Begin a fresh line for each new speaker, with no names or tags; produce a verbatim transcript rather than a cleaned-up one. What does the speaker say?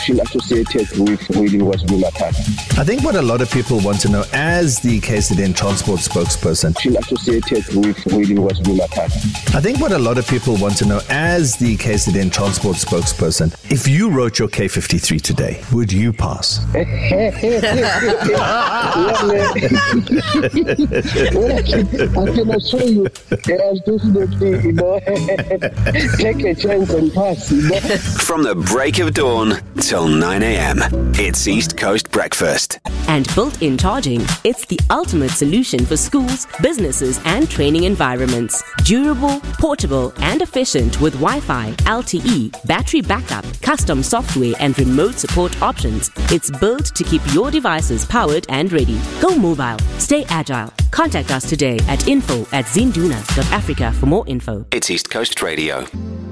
associated with really KwaZulu-Natal.
I think what a lot of people want to know, as the K Z N transport spokesperson,
associated with really KwaZulu-Natal.
I think what a lot of people want to know, as the K Z N transport spokesperson, if you wrote your K fifty-three today, would you pass?
Well, I can, I can assure you, there's definitely, you know, take a chance and pass, you know.
From the break of dawn till nine a.m, it's East Coast Breakfast.
And built-in charging, it's the ultimate solution for schools, businesses and training environments. Durable, portable and efficient with Wi-Fi, L T E, battery backup, custom software and remote support options. It's built to keep your devices powered and ready. Go mobile. Stay agile. Contact us today at info at zinduna dot africa for more info.
It's East Coast Radio.